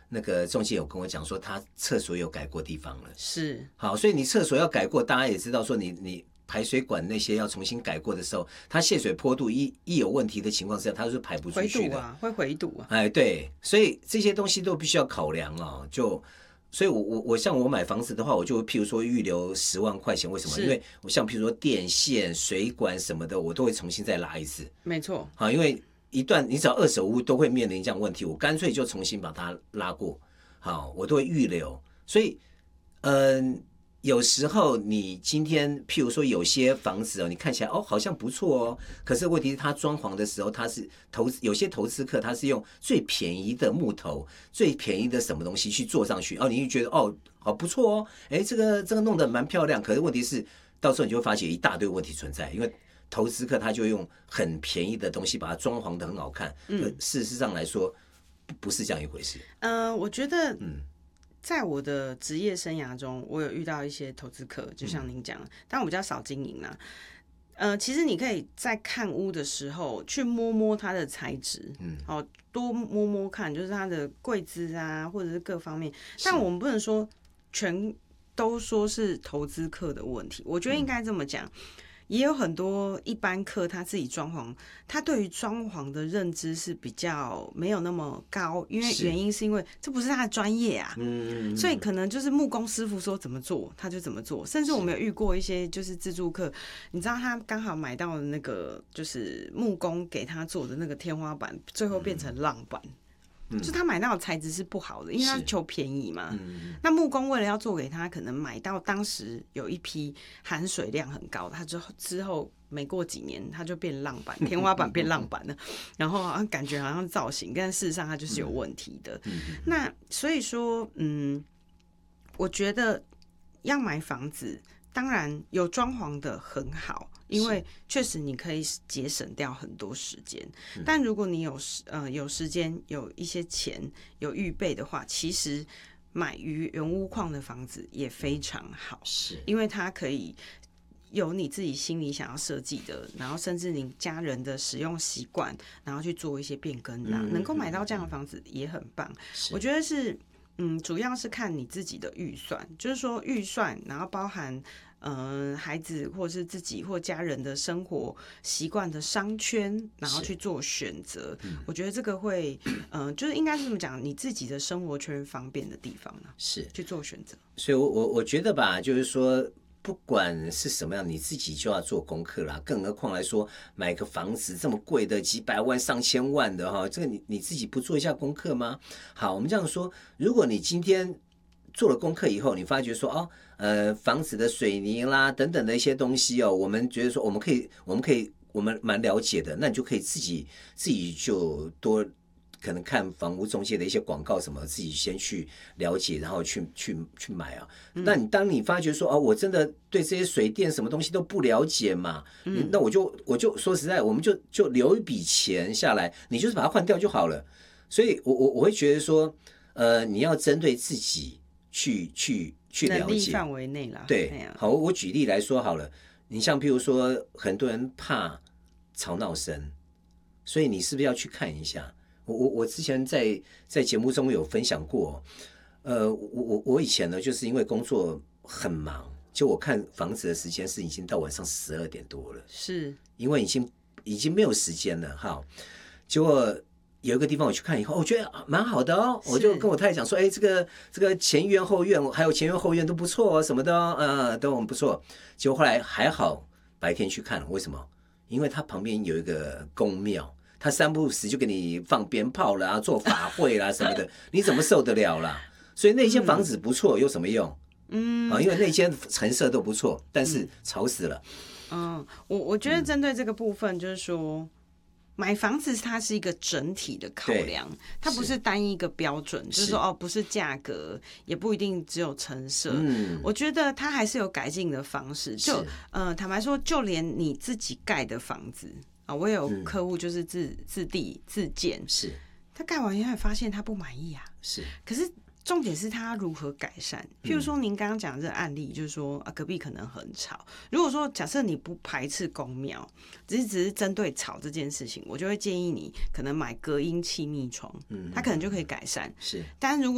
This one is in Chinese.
那个中介有跟我讲说，他厕所有改过地方了。 是， 好，所以你厕所要改过，大家也知道说你排水管那些要重新改过的时候，它泄水坡度一有问题的情况之下，它是排不出去的。 回堵啊，会回堵啊。 哎，对，所以这些东西都必须要考量啊。所以我像我买房子的话，我就譬如说预留10万块钱，为什么？因为我像譬如说电线、水管什么的，我都会重新再拉一次。 没错。 好，因为一段你只要二手屋都会面临这样问题，我干脆就重新把它拉过。好，我都会预留。所以，有时候你今天譬如说有些房子哦，你看起来好像不错哦，可是问题是它装潢的时候，它是有些投资客他是用最便宜的木头、最便宜的什么东西去做上去，你就觉得好不错哦，这个弄得蛮漂亮，可是问题是到时候你就会发现一大堆问题存在，因为投资客他就用很便宜的东西把它装潢得很好看，事实上来说不是这样一回事。 我觉得在我的职业生涯中，我有遇到一些投资客，就像您讲，但我比较少经营啦。其实你可以在看屋的时候去摸摸它的材质，多摸摸看，就是它的柜子啊，或者是各方面。但我们不能说全都说是投资客的问题，我觉得应该这么讲。也有很多一般客他自己装潢，他对于装潢的认知是比较没有那么高，因为原因是因为这不是他的专业啊，所以可能就是木工师傅说怎么做他就怎么做，甚至我们有遇过一些就是自助客，你知道他刚好买到的那个就是木工给他做的那个天花板，最后变成浪板。就他买到的材质是不好的，因为他求便宜嘛。那木工为了要做给他，可能买到当时有一批含水量很高，他之后没过几年，他就变浪板，天花板变浪板了。然后好像感觉好像造型，但事实上它就是有问题的。那所以说，我觉得要买房子，当然有装潢的很好。因为确实你可以节省掉很多时间，但如果你有时间、有一些钱、有预备的话，其实买原屋况的房子也非常好，因为它可以有你自己心里想要设计的，然后甚至你家人的使用习惯，然后去做一些变更，能够买到这样的房子也很棒。我觉得是主要是看你自己的预算，就是说预算，然后包含孩子或是自己或家人的生活习惯的商圈，然后去做选择。我觉得这个会就是应该是这么讲，你自己的生活圈方便的地方呢，是去做选择。 所以我觉得吧，就是说不管是什么样，你自己就要做功课啦。更何况来说，买个房子这么贵的，几百万、上千万的哈，这个你自己不做一下功课吗？好，我们这样说，如果你今天做了功课以后，你发觉说房子的水泥啦等等的一些东西哦，我们觉得说我们蛮了解的，那你就可以自己就多可能看房屋中介的一些广告什么，自己先去了解，然后去买啊。那当你发觉说我真的对这些水电什么东西都不了解嘛，那我就说实在，我们就留一笔钱下来，你就是把它换掉就好了。所以我会觉得说，你要针对自己去了解能力范围内啦。 对，好，我举例来说好了，你像譬如说，很多人怕吵闹声，所以你是不是要去看一下？我之前在节目中有分享过，我以前呢，就是因为工作很忙，就我看房子的时间是已经到晚上12点多了， 是因为已经没有时间了哈。结果有一个地方我去看以后，我觉得蛮好的哦，我就跟我太太讲说，这个前院后院还有前院后院都不错哦，什么的都很不错。结果后来还好白天去看，为什么？因为它旁边有一个宫庙，他3不5时就给你放鞭炮啦、做法会啦什么的，你怎么受得了啦？所以那间房子不错，有什么用？因为那间陈设都不错，但是吵死了。 我觉得针对这个部分，就是说，买房子它是一个整体的考量，它不是单一个标准，就是说不是价格，也不一定只有陈设。我觉得它还是有改进的方式。就坦白说，就连你自己盖的房子。我有客户就是自地自建，是他盖完以后发现他不满意啊，是，可是重点是他如何改善。譬如说您刚刚讲的这个案例，就是说隔壁可能很吵。如果说假设你不排斥公庙，只是针对吵这件事情，我就会建议你可能买隔音气密窗，它可能就可以改善。是，但如果